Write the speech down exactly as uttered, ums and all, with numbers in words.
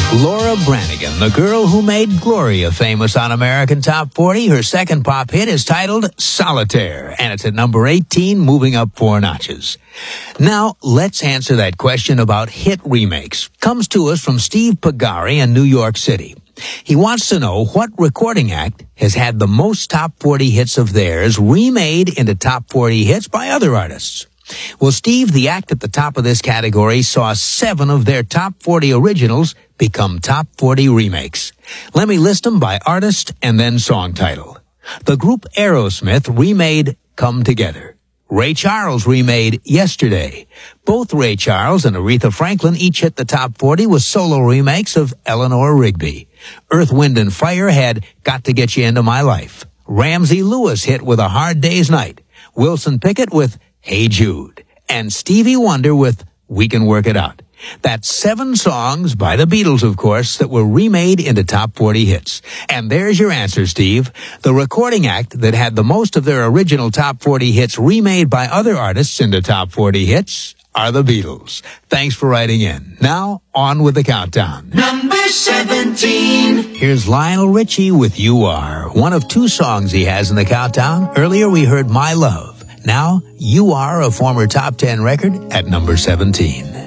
Laura Branigan, the girl who made Gloria famous on American Top forty. Her second pop hit is titled Solitaire, and it's at number eighteen, moving up four notches. Now, let's answer that question about hit remakes. Comes to us from Steve Pagari in New York City. He wants to know what recording act has had the most top forty hits of theirs remade into top forty hits by other artists. Well, Steve, the act at the top of this category saw seven of their top forty originals become top forty remakes. Let me list them by artist and then song title. The group Aerosmith remade Come Together. Ray Charles remade Yesterday. Both Ray Charles and Aretha Franklin each hit the top forty with solo remakes of Eleanor Rigby. Earth, Wind and Fire had Got to Get You Into My Life. Ramsey Lewis hit with A Hard Day's Night. Wilson Pickett with Hey Jude. And Stevie Wonder with We Can Work It Out. That's seven songs by the Beatles, of course, that were remade into top forty hits. And there's your answer, Steve. The recording act that had the most of their original top forty hits remade by other artists into top forty hits are the Beatles. Thanks for writing in. Now, on with the countdown. Number seventeen. Here's Lionel Richie with You Are, one of two songs he has in the countdown. Earlier we heard My Love. Now, You Are, a former top ten record, at number seventeen.